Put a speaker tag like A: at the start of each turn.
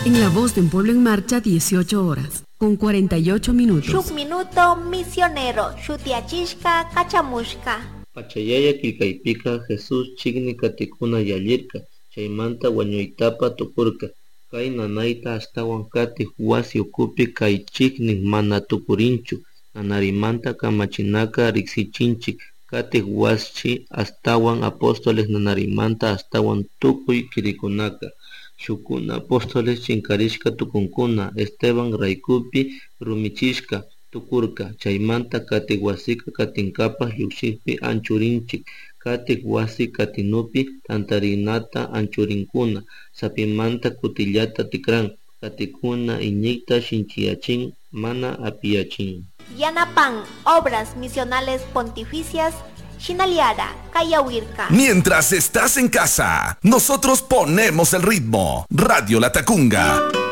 A: En La Voz de un Pueblo en Marcha, 18 horas, con 48 minutos.
B: Shuk minuto misionero, shutiachishka kachamushka.
C: Pachayaya kilkaypika Jesús chigni katikuna yallirka, chaymanta wañuytapa tukurka. Kay nanayta astawan katiq wasi ukupi kay chiknin mana tukurinchu. Nanarimanta kamachinaka riksichinchik. Katiq waschi astawan apóstoles nanarimanta astawan tukuy kirikunaka. Shukuna apóstoles chinkarishka tukunkuna Esteban raykupi rumichishka tukurka. Chaymanta katiq wasika katinkapak llukshipi anchurinchik. Katiq wasi katinupi tantarinata anchurinkuna. Sapimanta kutillata tikran. Katikuna iñikta shinchiyachin mana apiyachin.
B: Yanapan, obras misionales pontificias, Shinaliara, Kayawirka.
D: Mientras estás en casa, nosotros ponemos el ritmo. Radio La Tacunga.